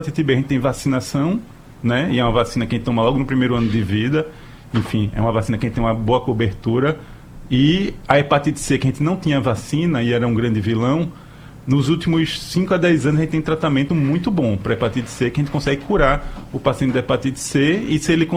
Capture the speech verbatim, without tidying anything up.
hepatite B a gente tem vacinação, né? E é uma vacina que a gente toma logo no primeiro ano de vida. Enfim, é uma vacina que a gente tem uma boa cobertura. E a hepatite C, que a gente não tinha vacina e era um grande vilão, nos últimos cinco a dez anos a gente tem tratamento muito bom para hepatite C, que a gente consegue curar o paciente da hepatite C, e se ele